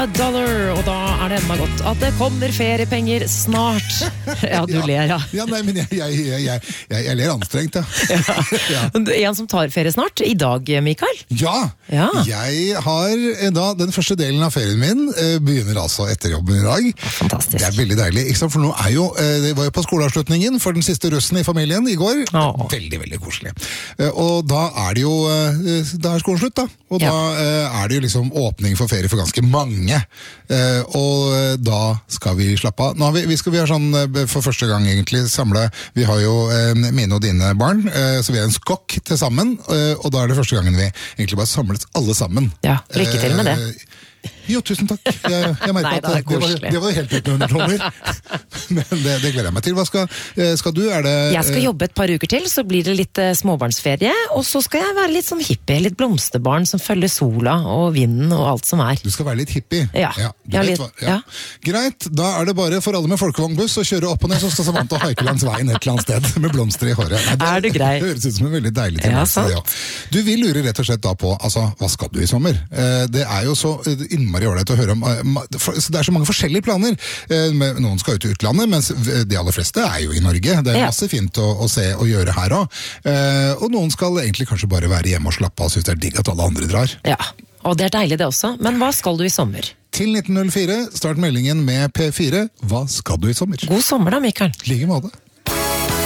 a dollar, og da det enda godt at det kommer feriepenger snart. Ja, du ler, ja. Ja, nei, men jeg ler anstrengt, ja. Ja. En som tar ferie snart, i dag, Mikael? Ja, jeg har da, den første delen av ferien min begynner altså etter jobben i dag. Fantastisk. Det veldig deilig, ikke sant? For nå jo, det var jo på skoleavslutningen for den siste russen i familien i går. Veldig, veldig koselig. Og da det jo, da skolen slutt da. Og da det jo liksom åpning for ferie for ganske mange. Og da skal vi slappe av. Nå vi har sånn, for første gang egentlig, samle, vi har jo mine og dine barn, så vi en skokk til sammen, og da det første gangen vi egentlig bare samlet alle sammen. Ja, lykke til med det. Jo, tusen takk. Jeg merket at det var helt uten undertoner. Men det gleder jeg meg til. Hva skal du? Jeg skal jobbe et par uker til, så blir det litt småbarnsferie, og så skal jeg være litt sånn hippie, litt blomsterbarn som følger sola og vinden og alt som Du skal være litt hippie? Ja. Greit, da det bare for alle med folkevognbuss å kjøre opp og ned, så skal Samantha haike langs veien et eller annet sted med blomster i håret. Nei, du grei? Det høres ut som en veldig deilig tilværelse. Ja. Du vil lure rett og slett da på, altså, hva skal du i sommer? Det jo så innmari ålreit å høre om, det så mange forskjellige planer. Noen skal ut i utlandet, mens de aller fleste jo i Norge. Det masse fint å se og gjøre her også. Og noen skal egentlig kanskje bare være hjemme og slappe av, synes det digg at alle andre drar. Ja, og det deilig det også. Men hva skal du i sommer? Til 1904, start meldingen med P4. Hva skal du i sommer? God sommer da, Mikael. Like måte.